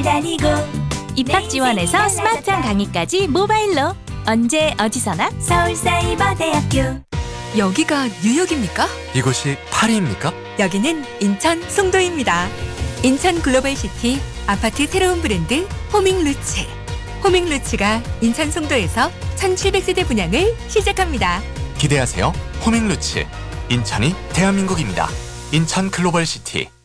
다니고 입학 지원에서 스마트한 강의까지 모바일로 언제 어디서나 서울사이버대학교. 여기가 뉴욕입니까? 이곳이 파리입니까? 여기는 인천 송도입니다. 인천 글로벌시티 아파트 새로운 브랜드 호밍루츠. 호밍루츠가 인천 송도에서 1700세대 분양을 시작합니다. 기대하세요. 호밍루츠. 인천이 대한민국입니다. 인천 글로벌시티.